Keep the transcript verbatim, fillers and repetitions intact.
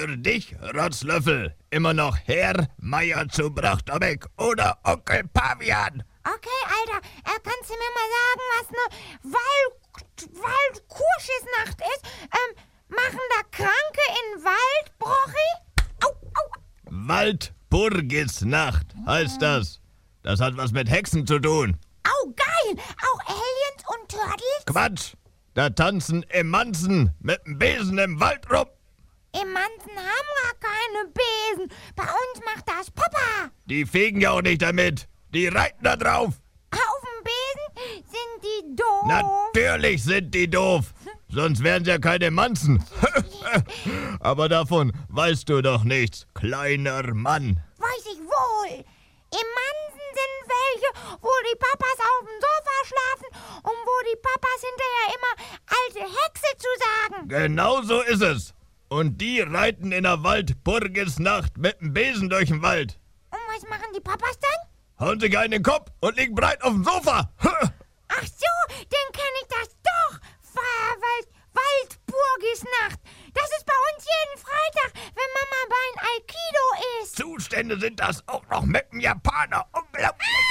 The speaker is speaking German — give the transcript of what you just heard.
für dich, Rotzlöffel, immer noch Herr Meier zu Brachterbeck oder Onkel Pavian. Okay, Alter, äh, kannst du mir mal sagen, was eine Wald, Waldkurschiesnacht ist? Ähm, machen da Kranke in Wald, Brochi? Au, au. Waldburgisnacht heißt das. Das hat was mit Hexen zu tun. Au, geil! Auch Aliens und Turtles? Quatsch! Da tanzen Emanzen mit dem Besen im Wald rum. Emanzen haben gar keine Besen. Bei uns macht das Papa. Die fegen ja auch nicht damit. Die reiten da drauf. Auf dem Besen sind die doof. Natürlich sind die doof. Sonst wären sie ja keine Manzen. Aber davon weißt du doch nichts, kleiner Mann. Weiß ich wohl. Emanzen sind welche, wo die Papas auf dem Sofa schlafen und wo die Papas hinterher immer alte Hexe zu sagen. Genau so ist es. Und die reiten in der Waldburgisnacht mit dem Besen durch den Wald. Und was machen die Papas dann? Hauen sich einen in den Kopf und liegen breit auf dem Sofa. Ach so, dann kenn ich das doch. Wald, Waldburgisnacht. Das ist bei uns jeden Freitag, wenn Mama bei Aikido ist. Zustände sind das auch noch mit dem Japaner. Unglaublich.